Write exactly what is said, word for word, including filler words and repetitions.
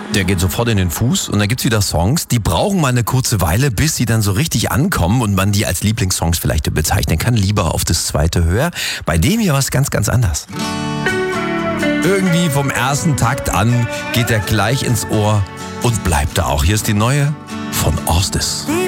Der geht sofort in den Fuß und dann gibt's wieder Songs, die brauchen mal eine kurze Weile, bis sie dann so richtig ankommen und man die als Lieblingssongs vielleicht bezeichnen kann. Lieber auf das zweite Hör. Bei dem hier was ganz, ganz anders. Irgendwie vom ersten Takt an geht er gleich ins Ohr und bleibt da auch. Hier ist die neue von Orstis.